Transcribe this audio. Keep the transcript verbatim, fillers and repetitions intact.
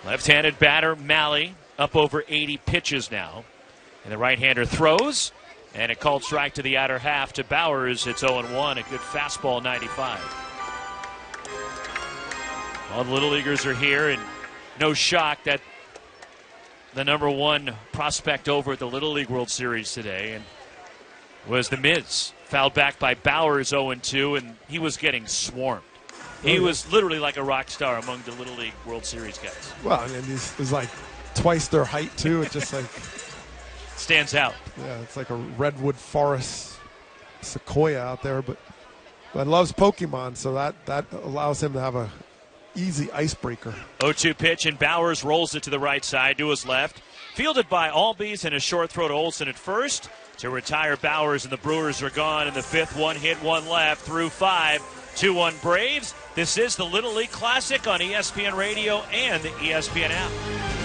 Left-handed batter, Malley, up over eighty pitches now. And the right-hander throws, and a called strike to the outer half to Bowers. It's oh and one, a good fastball, ninety-five. All the Little Leaguers are here, and no shock that the number one prospect over at the Little League World Series today and was the Miz. Fouled back by Bowers, oh and two, and he was getting swarmed. He was literally like a rock star among the Little League World Series guys. Well, and he's, he's like twice their height, too. It just like stands out. Yeah, it's like a redwood forest sequoia out there, but but loves Pokemon, so that, that allows him to have a easy icebreaker. oh two pitch, and Bowers rolls it to the right side to his left. Fielded by Albies and a short throw to Olsen at first to retire Bowers, and the Brewers are gone in the fifth. One hit, one left through five. two one Braves. This is the Little League Classic on E S P N Radio and the E S P N app.